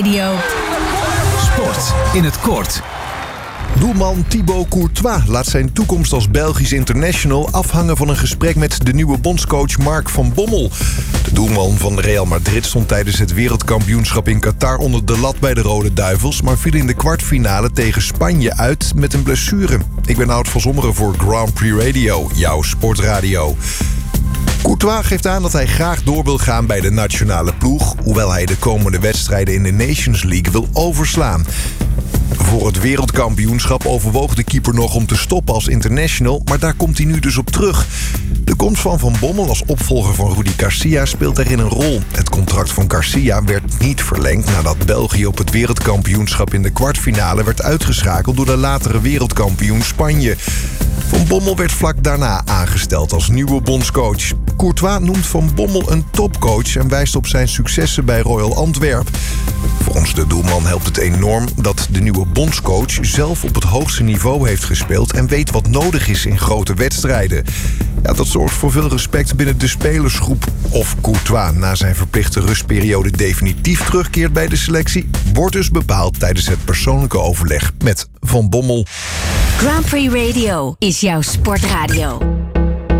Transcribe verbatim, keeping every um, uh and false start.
Radio. Sport in het kort. Doelman Thibaut Courtois laat zijn toekomst als Belgisch international afhangen van een gesprek met de nieuwe bondscoach Mark van Bommel. De doelman van Real Madrid stond tijdens het wereldkampioenschap in Qatar onder de lat bij de Rode Duivels, maar viel in de kwartfinale tegen Spanje uit met een blessure. Ik ben Oud van Zommeren voor Grand Prix Radio, jouw sportradio. Courtois geeft aan dat hij graag door wil gaan bij de nationale ploeg, hoewel hij de komende wedstrijden in de Nations League wil overslaan. Voor het wereldkampioenschap overwoog de keeper nog om te stoppen als international, maar daar komt hij nu dus op terug. De komst van Van Bommel als opvolger van Rudi Garcia speelt daarin een rol. Het contract van Garcia werd niet verlengd nadat België op het wereldkampioenschap in de kwartfinale werd uitgeschakeld door de latere wereldkampioen Spanje. Van Bommel werd vlak daarna aangesteld als nieuwe bondscoach. Courtois noemt Van Bommel een topcoach en wijst op zijn successen bij Royal Antwerp. Volgens de doelman helpt het enorm dat de nieuwe bondscoach zelf op het hoogste niveau heeft gespeeld en weet wat nodig is in grote wedstrijden. Ja, dat zorgt voor veel respect binnen de spelersgroep. Of Courtois na zijn verplichte rustperiode definitief terugkeert bij de selectie, wordt dus bepaald tijdens het persoonlijke overleg met Van Bommel. Grand Prix Radio is jouw sportradio.